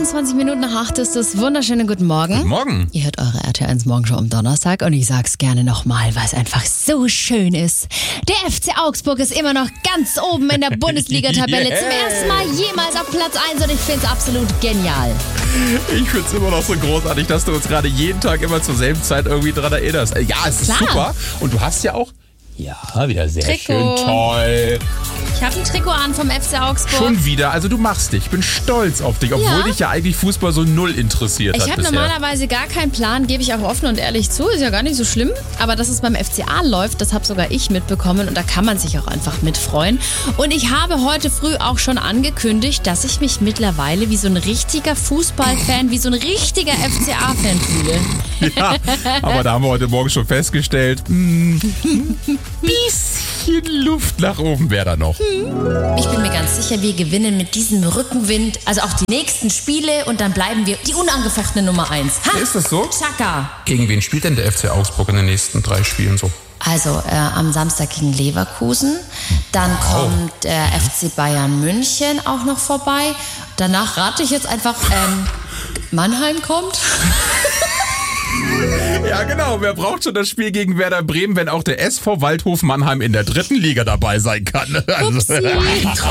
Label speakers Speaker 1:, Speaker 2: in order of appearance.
Speaker 1: 21 Minuten nach 8 ist es. Wunderschönen guten Morgen.
Speaker 2: Guten Morgen.
Speaker 1: Ihr hört eure RTL Morgenshow am Donnerstag und ich sag's gerne nochmal, weil es einfach so schön ist. Der FC Augsburg ist immer noch ganz oben in der Bundesliga-Tabelle.
Speaker 2: Yeah.
Speaker 1: Zum ersten Mal jemals auf Platz 1 und ich find's absolut genial.
Speaker 2: Ich find's immer noch so großartig, dass du uns gerade jeden Tag immer zur selben Zeit irgendwie dran erinnerst. Ja, es ist
Speaker 1: Klar.
Speaker 2: super. Und du hast ja auch... Ja, wieder sehr
Speaker 1: Trikot.
Speaker 2: schön. Toll.
Speaker 1: Ich habe ein Trikot an vom FC Augsburg.
Speaker 2: Schon wieder. Also du machst dich. Ich bin stolz auf dich, obwohl
Speaker 1: Ja.
Speaker 2: dich ja eigentlich Fußball so null interessiert
Speaker 1: Ich
Speaker 2: hat
Speaker 1: habe
Speaker 2: bisher.
Speaker 1: normalerweise gar keinen Plan, gebe ich auch offen und ehrlich zu, ist ja gar nicht so schlimm. Aber dass es beim FCA läuft, das habe sogar ich mitbekommen und da kann man sich auch einfach mitfreuen. Und ich habe heute früh auch schon angekündigt, dass ich mich mittlerweile wie so ein richtiger Fußballfan, wie so ein richtiger FCA-Fan fühle.
Speaker 2: Ja, aber da haben wir heute Morgen schon festgestellt, bisschen Luft nach oben wäre da noch.
Speaker 1: Ich bin mir ganz sicher, wir gewinnen mit diesem Rückenwind, also auch die nächsten Spiele und dann bleiben wir die unangefochtene Nummer 1. Ha!
Speaker 2: Ist das so?
Speaker 1: Chaka!
Speaker 3: Gegen wen spielt denn der FC Augsburg in den nächsten 3 Spielen so?
Speaker 1: Also am Samstag gegen Leverkusen, dann kommt der FC Bayern München auch noch vorbei. Danach rate ich jetzt einfach, Mannheim kommt.
Speaker 2: Ja, genau. Wer braucht schon das Spiel gegen Werder Bremen, wenn auch der SV Waldhof Mannheim in der 3. Liga dabei sein kann? Also,
Speaker 1: Upsi.